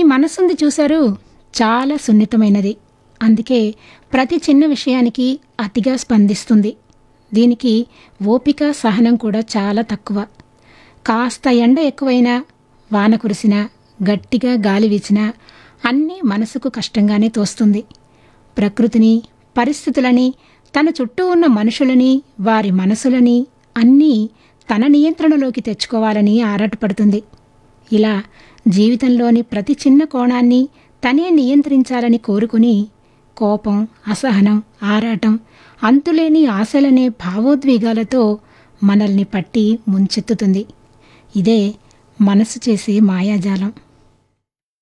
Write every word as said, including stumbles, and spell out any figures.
మనసుంది చూశారు, చాలా సున్నితమైనది. అందుకే ప్రతి చిన్న విషయానికి అతిగా స్పందిస్తుంది. దీనికి ఓపిక, సహనం కూడా చాలా తక్కువ. కాస్త ఎండ ఎక్కువైనా, వాన కురిసినా, గట్టిగా గాలి వీచినా అన్నీ మనసుకు కష్టంగానే తోస్తుంది. ప్రకృతిని, పరిస్థితులని, తన చుట్టూ ఉన్న మనుషులని, వారి మనసులని అన్నీ తన నియంత్రణలోకి తెచ్చుకోవాలని ఆరాటపడుతుంది. ఇలా జీవితంలోని ప్రతి చిన్న కోణాన్ని తనే నియంత్రించాలని కోరుకుని కోపం, అసహనం, ఆరాటం, అంతులేని ఆశలనే భావోద్వేగాలతో మనల్ని పట్టి ముంచెత్తుతుంది. ఇదే మనసు చేసే మాయాజాలం.